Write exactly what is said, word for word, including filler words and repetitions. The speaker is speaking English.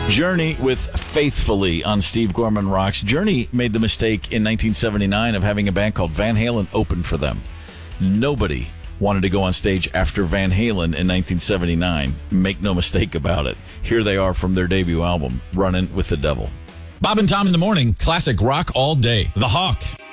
Journey with Faithfully on Steve Gorman Rocks. Journey made the mistake in nineteen seventy-nine of having a band called Van Halen open for them. Nobody wanted to go on stage after Van Halen in nineteen seventy-nine. Make no mistake about it. Here they are from their debut album, Runnin' with the Devil. Bob and Tom in the morning, classic rock all day. The Hawk.